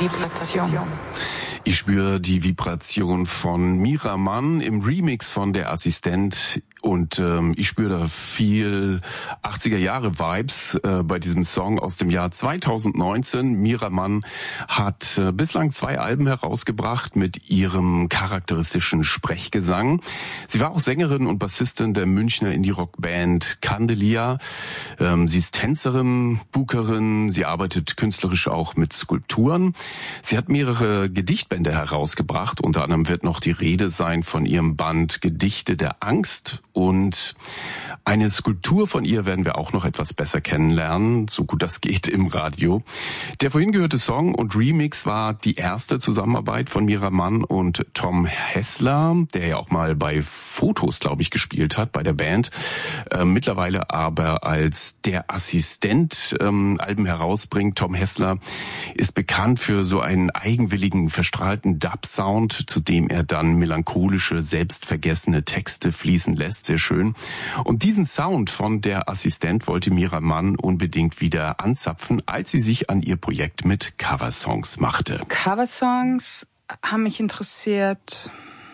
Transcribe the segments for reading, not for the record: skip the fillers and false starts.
Vibration. Ich spüre die Vibration von Mira Mann im Remix von Der Assistent und ich spüre da viel 80er-Jahre-Vibes bei diesem Song aus dem Jahr 2019. Mira Mann hat bislang 2 Alben herausgebracht mit ihrem charakteristischen Sprechgesang. Sie war auch Sängerin und Bassistin der Münchner Indie-Rock-Band Candelia. Sie ist Tänzerin, Bookerin, sie arbeitet künstlerisch auch mit Skulpturen. Sie hat mehrere Gedichtbände herausgebracht. Unter anderem wird noch die Rede sein von ihrem Band Gedichte der Angst. Und eine Skulptur von ihr werden wir auch noch etwas besser kennenlernen, so gut das geht im Radio. Der vorhin gehörte Song und Remix war die erste Zusammenarbeit von Mira Mann und Tom Hessler, der ja auch mal bei Fotos, glaube ich, gespielt hat bei der Band. Mittlerweile aber als Der Assistent Alben herausbringt. Tom Hessler ist bekannt für so einen eigenwilligen, verstrahlten Dub-Sound, zu dem er dann melancholische, selbstvergessene Texte fließen lässt. Sehr schön. Und diesen Sound von Der Assistent wollte Mira Mann unbedingt wieder anzapfen, als sie sich an ihr Projekt mit Coversongs machte. Coversongs haben mich interessiert.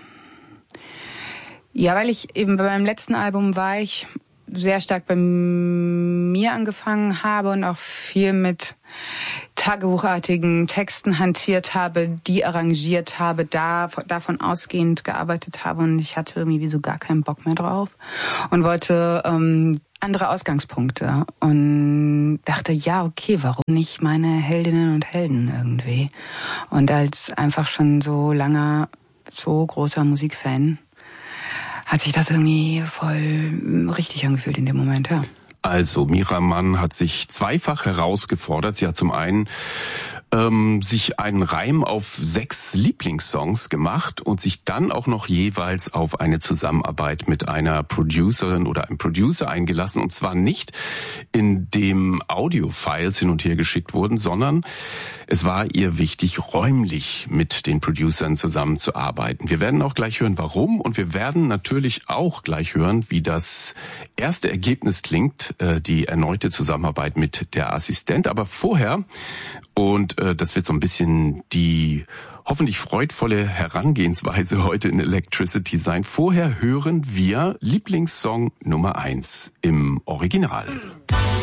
Ja, weil ich eben bei meinem letzten Album war ich sehr stark bei mir angefangen habe und auch viel mit tagebuchartigen Texten hantiert habe, die arrangiert habe, davon ausgehend gearbeitet habe und ich hatte irgendwie so gar keinen Bock mehr drauf und wollte andere Ausgangspunkte und dachte, ja, okay, warum nicht meine Heldinnen und Helden irgendwie? Und als einfach schon so langer, so großer Musikfan hat sich das irgendwie voll richtig angefühlt in dem Moment, ja. Also, Mira Mann hat sich zweifach herausgefordert. Sie hat zum einen sich einen Reim auf 6 Lieblingssongs gemacht und sich dann auch noch jeweils auf eine Zusammenarbeit mit einer Producerin oder einem Producer eingelassen. Und zwar nicht, indem Audiofiles hin und her geschickt wurden, sondern es war ihr wichtig, räumlich mit den Producern zusammenzuarbeiten. Wir werden auch gleich hören, warum. Und wir werden natürlich auch gleich hören, wie das erste Ergebnis klingt, die erneute Zusammenarbeit mit Der Assistent. Aber vorher, und das wird so ein bisschen die hoffentlich freudvolle Herangehensweise heute in Electricity sein. Vorher hören wir Lieblingssong Nummer 1 im Original.